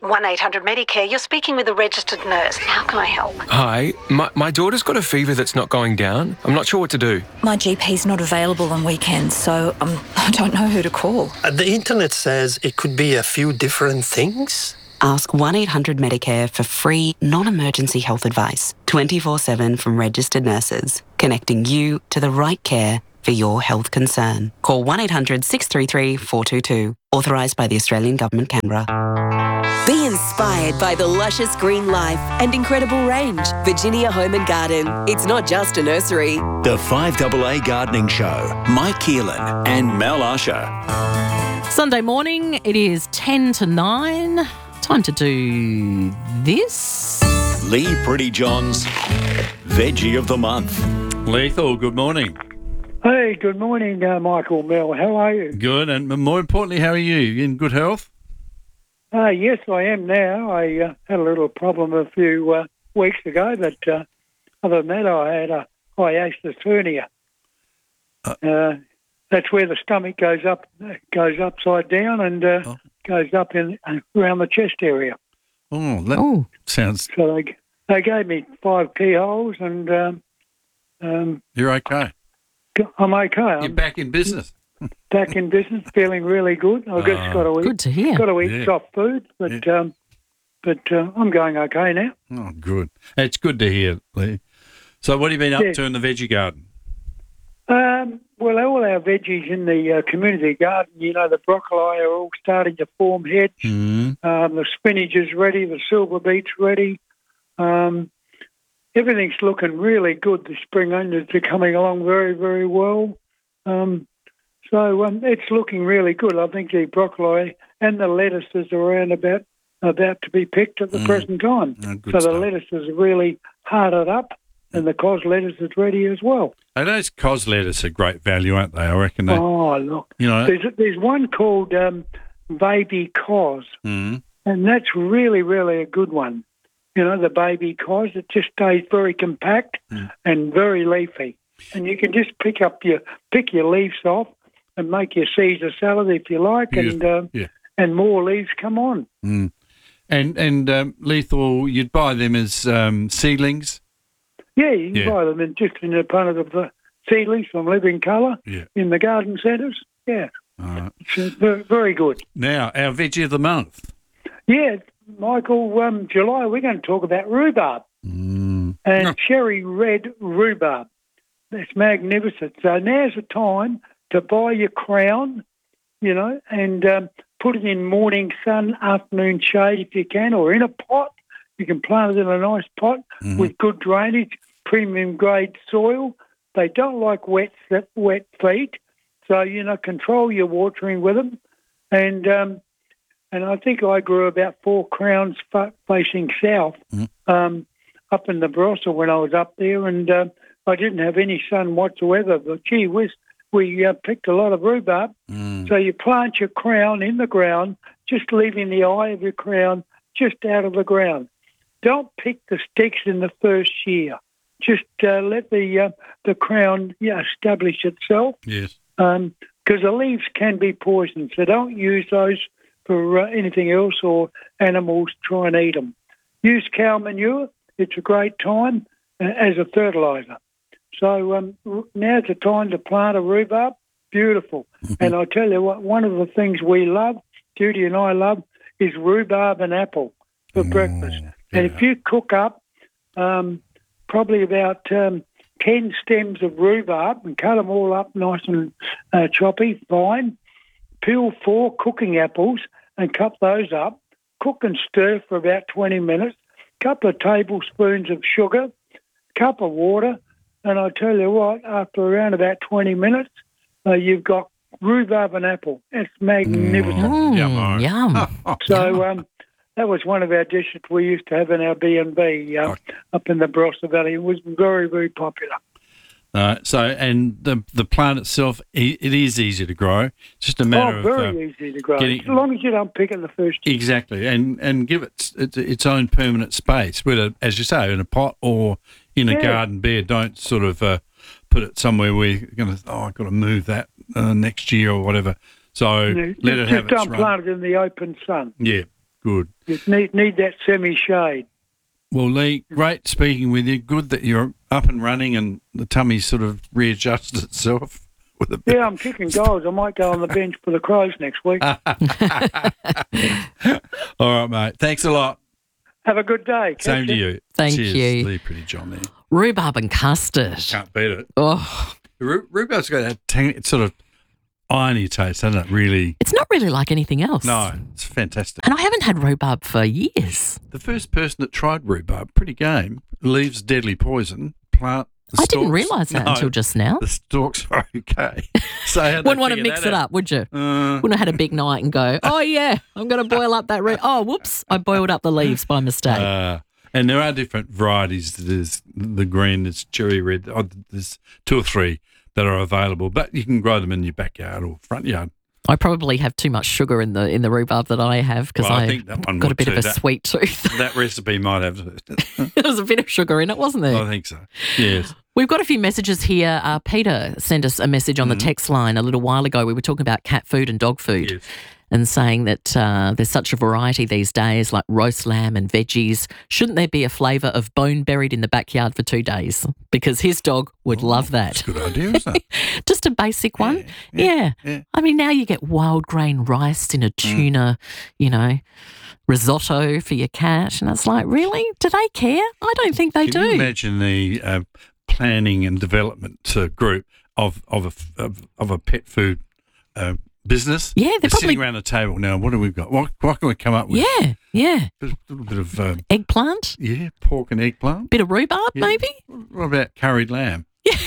one eight hundred Medicare. You're speaking with a registered nurse. How can I help? Hi, my, my daughter's got a fever that's not going down. I'm not sure what to do. My G P's not available on weekends, so um, I don't know who to call. Uh, the internet says it could be a few different things. Ask one eight hundred Medicare for free, non-emergency health advice, twenty-four seven from registered nurses, connecting you to the right care for your health concern. Call one eight hundred six three three four two two. Authorised by the Australian Government, Canberra. Be inspired by the luscious green life and incredible range. Virginia Home and Garden. It's not just a nursery. The five double A Gardening Show. Mike Keelan and Mel Usher. Sunday morning, it is ten to nine. Time to do this. Lee Prettyjohn's Veggie of the Month. Lethal, good morning. Hey, good morning, uh, Michael, Mel. How are you? Good, and more importantly, how are you? You in good health? Uh, yes, I am now. I uh, had a little problem a few uh, weeks ago, but uh, other than that, I had a hiatus hernia. Uh, uh, that's where the stomach goes up, goes upside down, and uh, oh. goes up in uh, around the chest area. Oh, that oh. sounds. So they they gave me five keyholes, and um, um, you're okay. I'm okay. You're I'm back in business. back in business, feeling really good. I've just uh, got to eat. Good to hear. Got to eat Yeah. soft food, but Yeah. um, but uh, I'm going okay now. Oh, good. It's good to hear, Lee. So, what have you been up Yeah. to in the veggie garden? Um, well, all our veggies in the uh, community garden, you know, the broccoli are all starting to form heads. Mm. Um, the spinach is ready. The silver beet's ready. Um, everything's looking really good. The spring onions are coming along very, very well. Um, so um, it's looking really good. I think the broccoli and the lettuces are around about about to be picked at the Mm. present time. Oh, good so the stuff. lettuces are really hearted up, and the cos lettuce is ready as well. Hey, those cos lettuce are great value, aren't they? I reckon they. Oh, look. You know. There's, there's one called um, Baby Cos, Mm. and that's really, really a good one. You know, the Baby Cos, it just stays very compact Mm. and very leafy. And you can just pick up your pick your leaves off and make your Caesar salad if you like, and Beautiful. um, Yeah. and more leaves come on. Mm. And and um, Lethal, you'd buy them as um, seedlings. Yeah, you can Yeah. buy them in just in a punnet of the seedlings from Living Colour Yeah. in the garden centres. Yeah, All right. it's uh, very, very good. Now, our veggie of the month. Yeah, Michael, um, July we're going to talk about rhubarb Mm. and cherry red rhubarb. That's magnificent. So now's the time to buy your crown, you know, and um, put it in morning sun, afternoon shade if you can, or in a pot. You can plant it in a nice pot Mhm. with good drainage, premium grade soil. They don't like wet wet feet, so you know control your watering with them. And um, and I think I grew about four crowns fa- facing south um, up in the Barossa when I was up there, and uh, I didn't have any sun whatsoever. But gee whiz, we uh, picked a lot of rhubarb. Mm. So you plant your crown in the ground, just leaving the eye of your crown just out of the ground. Don't pick the sticks in the first year. Just uh, let the uh, the crown yeah, establish itself. Yes. Because the leaves can be poisoned, so don't use those for uh, anything else or animals try and eat them. Use cow manure. It's a great time uh, as a fertiliser. So um, r- now's the time to plant a rhubarb. Beautiful. And I tell you what, one of the things we love, Judy and I love, is rhubarb and apple for breakfast. And if you cook up um, probably about um, ten stems of rhubarb and cut them all up nice and uh, choppy, fine, peel four cooking apples and cut those up, cook and stir for about twenty minutes, couple of tablespoons of sugar, cup of water, and I tell you what, after around about twenty minutes, uh, you've got rhubarb and apple. It's magnificent. Mm, yum. So um, that was one of our dishes we used to have in our B and B uh, up in the Barossa Valley. It was very, very popular. Uh, so, and the the plant itself, i- it is easy to grow. It's just a matter oh, very of uh, easy to grow, getting- as long as you don't pick it the first year. exactly, and and give it its, its own permanent space, whether, as you say, in a pot or in a Yeah. garden bed. Don't sort of uh, put it somewhere where you're going to, oh, I've got to move that uh, next year or whatever. So Yeah, let it just have its don't run. plant it in the open sun. Yeah, good. You need, need that semi-shade. Well, Lee, great speaking with you. Good that you're up and running and the tummy's sort of readjusted itself. With a bit. Yeah, I'm kicking goals. I might go on the bench for the Crows next week. All right, mate. Thanks a lot. Have a good day. Catch Same to you. you. Thank Cheers, you. Lee Pretty John there. Rhubarb and custard. Can't beat it. Oh, Rhu- Rhubarb's got that tang- sort of irony taste, doesn't it? Really. it's not really like anything else. No, it's fantastic. And I haven't had rhubarb for years. The first person that tried rhubarb, pretty game, leaves deadly poison, plant. The I didn't stalks- realise that No, until just now. The stalks are okay. So how'd they Wouldn't want to figure mix that it out? up, would you? Uh, Wouldn't have had a big night and go, oh, yeah, I'm going to boil up that. Re- oh, whoops, I boiled up the leaves by mistake. Uh, and there are different varieties. There's the green, there's cherry red. Oh, there's two or three that are available, but you can grow them in your backyard or front yard. I probably have too much sugar in the in the rhubarb that I have because Well, I I think that one got a would bit too. of a That- sweet tooth. That recipe might have. There was a bit of sugar in it, wasn't there? I think so. Yes. We've got a few messages here. Uh, Peter sent us a message on Mm-hmm. the text line a little while ago. We were talking about cat food and dog food. Yes. And saying that uh, there's such a variety these days, like roast lamb and veggies. Shouldn't there be a flavour of bone buried in the backyard for two days? Because his dog would love that. That's a good idea, isn't it? Just a basic one. Yeah, Yeah, yeah, yeah. I mean, now you get wild grain rice in a tuna, you know, risotto for your cat. And it's like, really? Do they care? I don't think they Can do. you imagine the uh, planning and development uh, group of of a, f- of, of a pet food uh, business? Yeah, they're sitting probably- around the table now. What do we got? What, what can we come up with? Yeah, yeah. Just a little bit of um, Eggplant, yeah, pork and eggplant. bit of rhubarb, Yeah. maybe? What about curried lamb?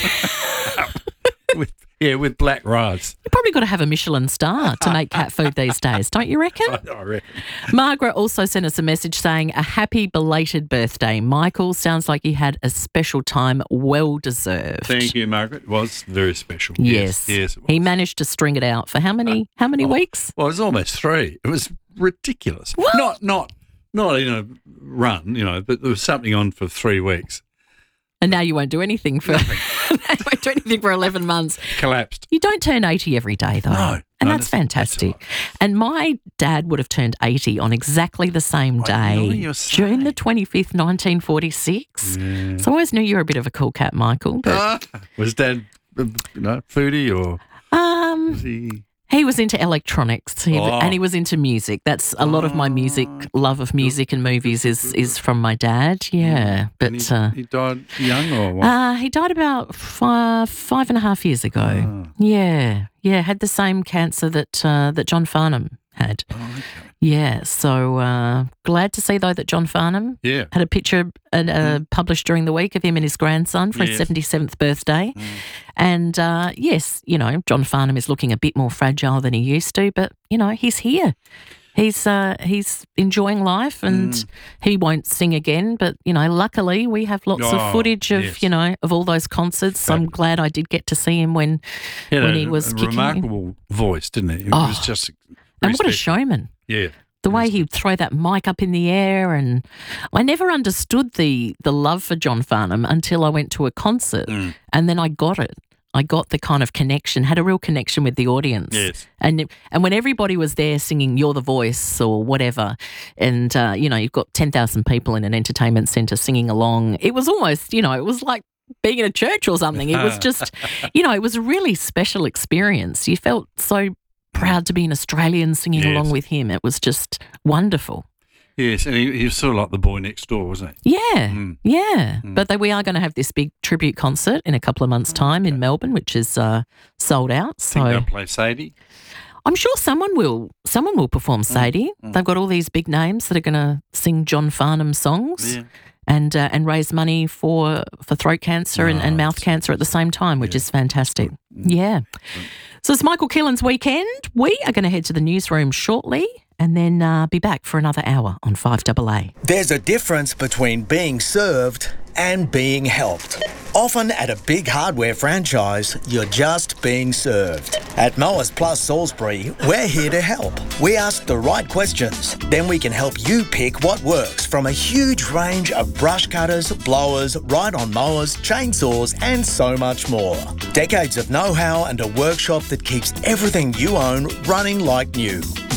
with, yeah, with black rice. You've probably got to have a Michelin star to make cat food these days, don't you reckon? I, I reckon. Margaret also sent us a message saying, a happy belated birthday. Michael, sounds like you had a special time, well deserved. Thank you, Margaret. It was very special. Yes. Yes. yes it was. He managed to string it out for how many how many weeks? Well, it was almost three. It was ridiculous. What? Not not not in a run, you know, but there was something on for three weeks. And now you won't do anything for now you won't do anything for eleven months. Collapsed. You don't turn eighty every day though. No. And No, that's that's- fantastic. that's And my dad would have turned eighty on exactly the same I know day. you're June the twenty-fifth, nineteen forty-six. Yeah. So I always knew you were a bit of a cool cat, Michael. But Ah, was Dad, uh, you know, foodie or um was he? he was into electronics he, Oh. and he was into music. That's a lot of my music, love of music and movies is, is from my dad. Yeah. And But he, uh, he died young or what? uh, he died about five, five and a half years ago. Ah. Yeah. Yeah. Had the same cancer that uh, that John Farnham had. Oh, okay. Yeah. So uh, glad to see, though, that John Farnham Yeah. had a picture uh, uh, published during the week of him and his grandson for his Yes. seventy-seventh birthday. Mm. And uh, yes, you know, John Farnham is looking a bit more fragile than he used to, but, you know, he's here. He's uh, he's enjoying life and Mm. he won't sing again. But, you know, luckily we have lots Oh, of footage of, yes. you know, of all those concerts. I'm glad I did get to see him when, He had when a, he was a kicking. remarkable voice, didn't he? It Oh. was just very And what a special. showman. Yeah. The way he'd throw that mic up in the air, and I never understood the the love for John Farnham until I went to a concert, Mm. and then I got it. I got the kind of connection, had a real connection with the audience. Yes. And and when everybody was there singing "You're the Voice" or whatever, and uh, you know you've got ten thousand people in an entertainment centre singing along, it was almost, you know, it was like being in a church or something. It was just, you know, it was a really special experience. You felt so proud to be an Australian singing Yes. along with him. It was just wonderful. Yes, and he, he was sort of like the boy next door, wasn't he? Yeah, Mm. yeah. Mm. But they, we are going to have this big tribute concert in a couple of months' time in Melbourne, which is uh, sold out. I think So they'll play Sadie. I'm sure someone will. Someone will perform Sadie. mm. They've got all these big names that are going to sing John Farnham songs. Yeah. And uh, and raise money for for throat cancer and, and mouth cancer at the same time, which is fantastic. Yeah. So it's Michael Killen's weekend. We are going to head to the newsroom shortly and then uh, be back for another hour on five double A. There's a difference between being served and being helped. Often at a big hardware franchise, you're just being served. At Mowers Plus Salisbury, we're here to help. We ask the right questions, then we can help you pick what works from a huge range of brush cutters, blowers, ride-on mowers, chainsaws, and so much more. Decades of know-how and a workshop that keeps everything you own running like new.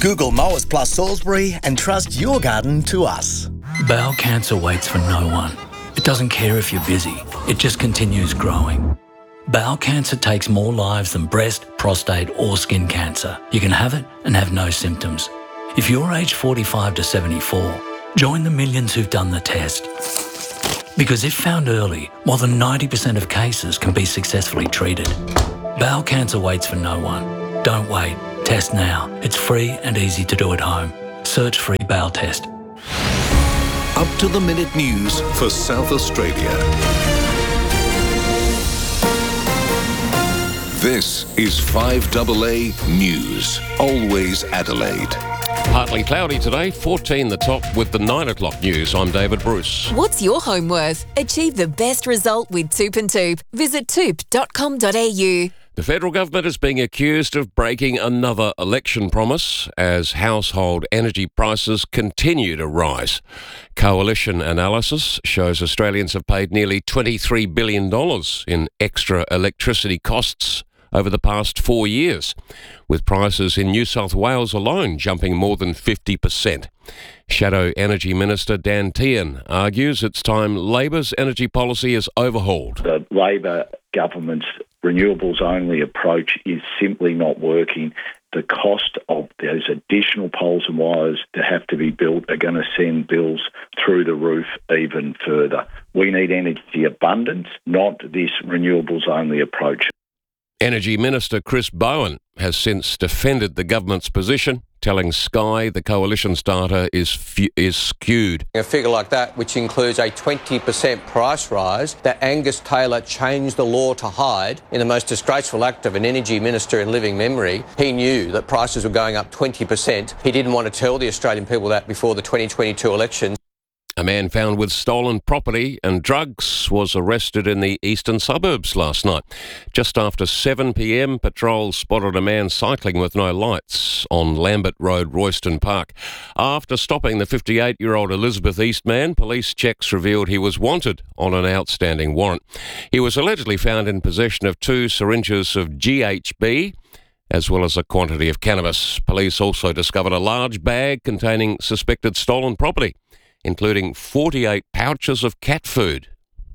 Google Mowers Plus Salisbury and trust your garden to us. Bowel cancer waits for no one. It doesn't care if you're busy. It just continues growing. Bowel cancer takes more lives than breast, prostate or skin cancer. You can have it and have no symptoms. If you're aged forty-five to seventy-four, join the millions who've done the test. Because if found early, more than ninety percent of cases can be successfully treated. Bowel cancer waits for no one. Don't wait. Test now. It's free and easy to do at home. Search Free Bowel Test. Up to the minute news for South Australia. This is five A A News. Always Adelaide. Partly cloudy today, fourteen the top with the nine o'clock news. I'm David Bruce. What's your home worth? Achieve the best result with Toop and Toop. Visit toop dot com dot a u. The federal government is being accused of breaking another election promise as household energy prices continue to rise. Coalition analysis shows Australians have paid nearly twenty-three billion dollars in extra electricity costs over the past four years, with prices in New South Wales alone jumping more than fifty percent. Shadow Energy Minister Dan Tehan argues it's time Labor's energy policy is overhauled. The Labor government's renewables-only approach is simply not working. The cost of those additional poles and wires that have to be built are going to send bills through the roof even further. We need energy abundance, not this renewables-only approach. Energy Minister Chris Bowen has since defended the government's position, telling Sky the coalition's data is fu- is skewed. A figure like that, which includes a twenty percent price rise that Angus Taylor changed the law to hide in the most disgraceful act of an energy minister in living memory. He knew that prices were going up twenty percent. He didn't want to tell the Australian people that before the twenty twenty-two election. A man found with stolen property and drugs was arrested in the eastern suburbs last night. Just after seven p.m, patrols spotted a man cycling with no lights on Lambert Road, Royston Park. After stopping the fifty-eight-year-old Elizabeth East man, police checks revealed he was wanted on an outstanding warrant. He was allegedly found in possession of two syringes of G H B, as well as a quantity of cannabis. Police also discovered a large bag containing suspected stolen property, including forty-eight pouches of cat food.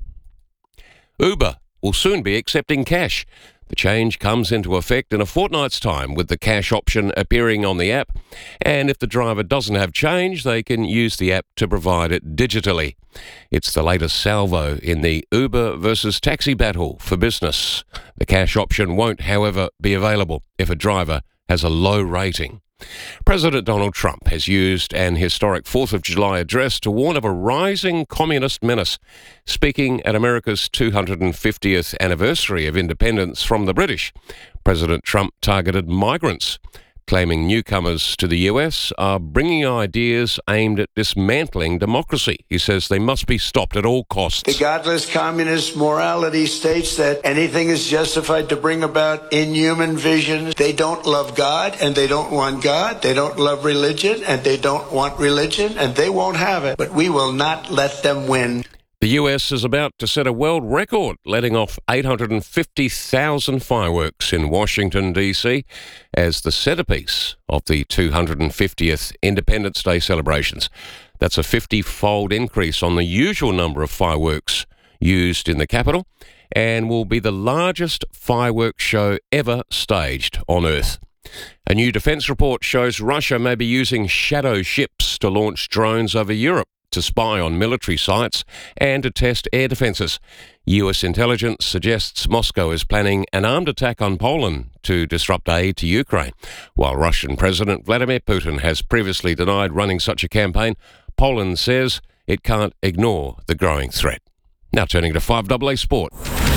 Uber will soon be accepting cash. The change comes into effect in a fortnight's time, with the cash option appearing on the app. And if the driver doesn't have change, they can use the app to provide it digitally. It's the latest salvo in the Uber versus taxi battle for business. The cash option won't, however, be available if a driver has a low rating. President Donald Trump has used an historic fourth of July address to warn of a rising communist menace. Speaking at America's two hundred fiftieth anniversary of independence from the British, President Trump targeted migrants, claiming newcomers to the U S are bringing ideas aimed at dismantling democracy. He says they must be stopped at all costs. The godless communist morality states that anything is justified to bring about inhuman visions. They don't love God, and they don't want God. They don't love religion, and they don't want religion, and they won't have it. But we will not let them win. The U S is about to set a world record, letting off eight hundred fifty thousand fireworks in Washington, D C, as the centrepiece of the two hundred fiftieth Independence Day celebrations. That's a fifty-fold increase on the usual number of fireworks used in the capital, and will be the largest fireworks show ever staged on Earth. A new defence report shows Russia may be using shadow ships to launch drones over Europe to spy on military sites and to test air defences. U S intelligence suggests Moscow is planning an armed attack on Poland to disrupt aid to Ukraine. While Russian President Vladimir Putin has previously denied running such a campaign, Poland says it can't ignore the growing threat. Now turning to five A A Sport.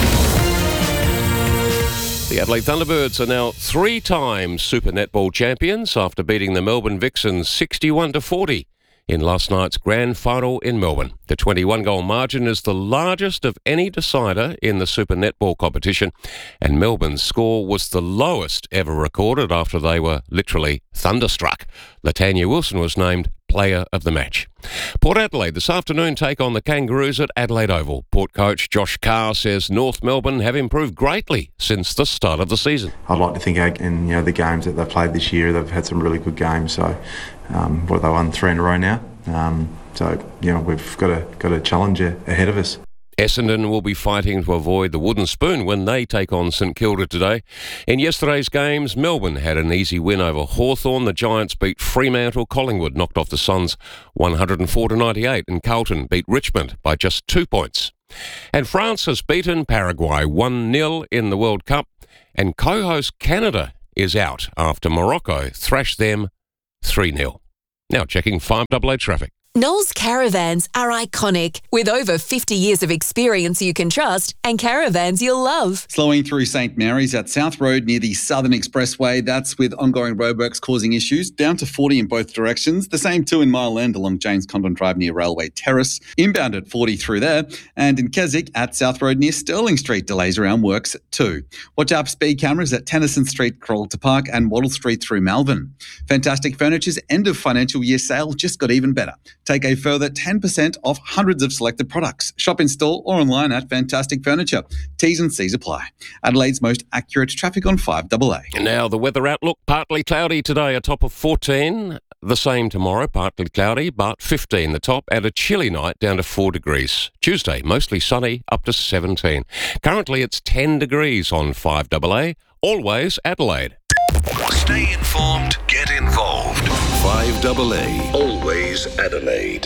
The Adelaide Thunderbirds are now three-time Super Netball champions after beating the Melbourne Vixens sixty-one to forty. In last night's grand final in Melbourne. The twenty-one goal margin is the largest of any decider in the Super Netball competition, and Melbourne's score was the lowest ever recorded after they were literally thunderstruck. Latanya Wilson was named player of the match. Port Adelaide this afternoon take on the Kangaroos at Adelaide Oval. Port coach Josh Carr says North Melbourne have improved greatly since the start of the season. I'd like to think in you know the games that they've played this year, they've had some really good games. So, um, what they won three in a row now. Um, so, you know, we've got a got a challenge ahead of us. Essendon will be fighting to avoid the wooden spoon when they take on St Kilda today. In yesterday's games, Melbourne had an easy win over Hawthorn. The Giants beat Fremantle. Collingwood knocked off the Suns one hundred four to ninety-eight, and Carlton beat Richmond by just two points. And France has beaten Paraguay one nil in the World Cup, and co-host Canada is out after Morocco thrashed them three nil. Now checking five double A traffic. Knowles Caravans are iconic, with over fifty years of experience you can trust and caravans you'll love. Slowing through St Mary's at South Road near the Southern Expressway. That's with ongoing roadworks causing issues. Down to forty in both directions. The same too in Mile End along James Condon Drive near Railway Terrace. Inbound at forty through there. And in Keswick at South Road near Stirling Street. Delays around works too. Watch out for speed cameras at Tennyson Street, Carlton Park and Wattle Street through Malvern. Fantastic Furniture's end of financial year sale just got even better. Take a further ten percent off hundreds of selected products. Shop in store or online at Fantastic Furniture. T's and C's apply. Adelaide's most accurate traffic on five double A. And now the weather outlook. Partly cloudy today, a top of fourteen. The same tomorrow, partly cloudy, but fifteen the top, and a chilly night down to four degrees. Tuesday, mostly sunny, up to seventeen. Currently it's ten degrees on five double A. Always Adelaide. Stay informed, get involved. five double A, always Adelaide.